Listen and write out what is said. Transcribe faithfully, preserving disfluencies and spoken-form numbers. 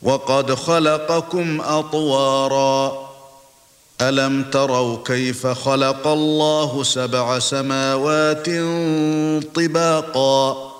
وقد خلقكم أطوارا ألم تروا كيف خلق الله سبع سماوات طباقا